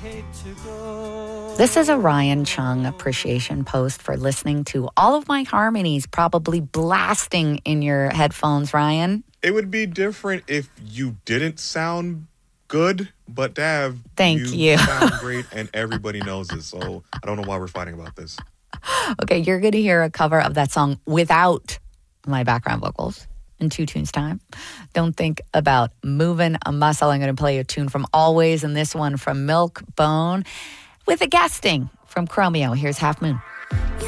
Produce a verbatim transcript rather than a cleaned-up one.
This is a Ryan Chung appreciation post for listening to all of my harmonies probably blasting in your headphones, Ryan. It would be different if you didn't sound good, but Dav, Thank you, you. sound great and everybody knows it. So I don't know why we're fighting about this. Okay, you're going to hear a cover of that song without my background vocals in two tunes time. Don't think about moving a muscle. I'm going to play a tune from Always and this one from Milk Bone with a guesting from Chromeo. Here's Half Moon.